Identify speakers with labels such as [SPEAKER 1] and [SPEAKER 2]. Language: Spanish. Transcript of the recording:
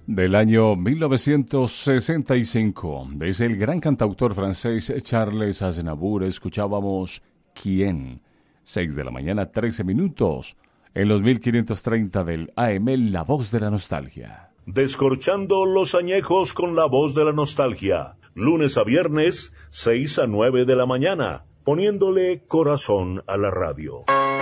[SPEAKER 1] del año 1965. Desde el gran cantautor francés Charles Aznavour escuchábamos ¿Quién? 6 de la mañana, 13 minutos. En los 1530 del AM, La Voz de la Nostalgia.
[SPEAKER 2] Descorchando los añejos con La Voz de la Nostalgia. Lunes a viernes, 6 a 9 de la mañana. Poniéndole corazón a la radio.